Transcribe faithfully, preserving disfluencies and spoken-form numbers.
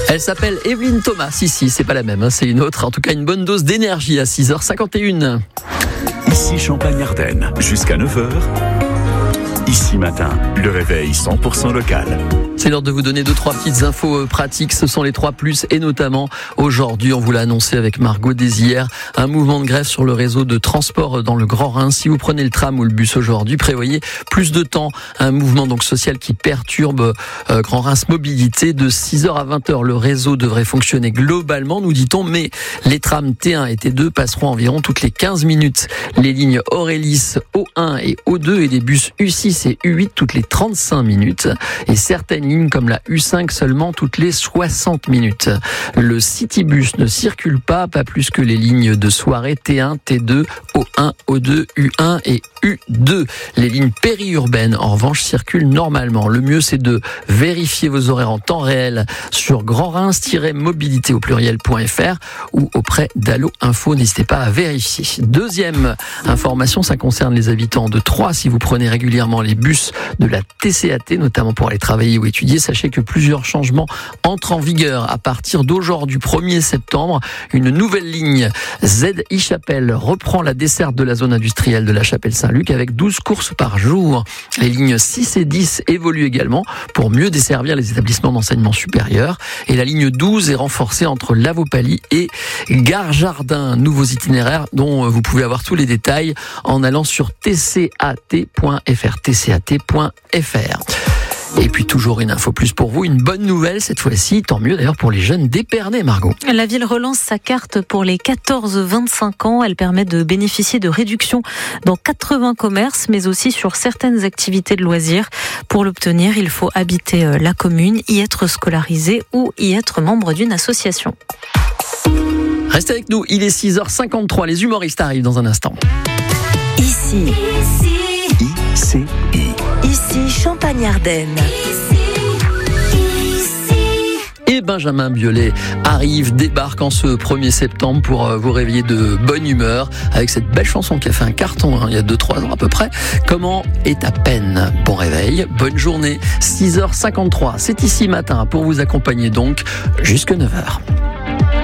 Elle s'appelle Evelyne Thomas. Si, si, c'est pas la même, hein, c'est une autre. En tout cas, une bonne dose d'énergie à six heures cinquante et une. Ici Champagne-Ardenne, jusqu'à neuf heures. Ici matin, le réveil cent pour cent local. C'est l'heure de vous donner deux, trois petites infos pratiques. Ce sont les trois plus et notamment aujourd'hui, on vous l'a annoncé avec Margot dès hier, un mouvement de grève sur le réseau de transport dans le Grand Rhin. Si vous prenez le tram ou le bus aujourd'hui, prévoyez plus de temps. Un mouvement donc social qui perturbe euh, Grand Reims Mobilité de six heures à vingt heures. Le réseau devrait fonctionner globalement, nous dit-on, mais les trams T un et T deux passeront environ toutes les quinze minutes. Les lignes Aurélis, O un et O deux et les bus U six et U huit toutes les trente-cinq minutes. Et certaines lignes comme la U cinq seulement toutes les soixante minutes. Le Citybus ne circule pas, pas plus que les lignes de soirée T un, T deux, O un, O deux, U un et U deux. Les lignes périurbaines, en revanche, circulent normalement. Le mieux, c'est de vérifier vos horaires en temps réel sur grandreims-mobilité au pluriel.fr ou auprès d'Allo Info. N'hésitez pas à vérifier. Deuxième information, ça concerne les habitants de Troyes. Si vous prenez régulièrement les bus de la T C A T, notamment pour aller travailler ou étudier, sachez que plusieurs changements entrent en vigueur à partir d'aujourd'hui, premier septembre. Une nouvelle ligne Z I-Chapelle reprend la desserte de la zone industrielle de la Chapelle-Saint-Luc avec douze courses par jour. Les lignes six et dix évoluent également pour mieux desservir les établissements d'enseignement supérieur. Et la ligne douze est renforcée entre Lavaupaly et Gare-Jardin. Nouveaux itinéraires dont vous pouvez avoir tous les détails en allant sur t c a t point f r. t c a t point f r. Et puis toujours une info plus pour vous, une bonne nouvelle cette fois-ci, tant mieux d'ailleurs pour les jeunes d'Épernay, Margot. La ville relance sa carte pour les quatorze vingt-cinq ans. Elle permet de bénéficier de réductions dans quatre-vingts commerces, mais aussi sur certaines activités de loisirs. Pour l'obtenir, il faut habiter la commune, y être scolarisé ou y être membre d'une association. Restez avec nous, il est six heures cinquante-trois, les humoristes arrivent dans un instant. Ici. Ici. I C I. Ici Champagne-Ardenne. Et Benjamin Biolay arrive, débarque en ce premier septembre pour vous réveiller de bonne humeur avec cette belle chanson qui a fait un carton hein, il y a deux trois ans à peu près. Comment est ta peine? Bon réveil, bonne journée, six heures cinquante-trois. C'est ici matin pour vous accompagner donc jusque neuf heures.